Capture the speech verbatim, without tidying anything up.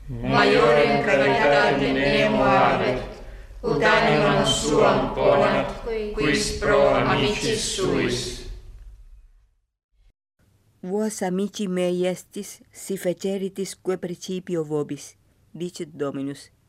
Maiorem caritate nemo habet, ut animam suam ponat, quis pro amicis suis. Vos amici mei estis, si feceritis que principio vobis, dicit Dominus,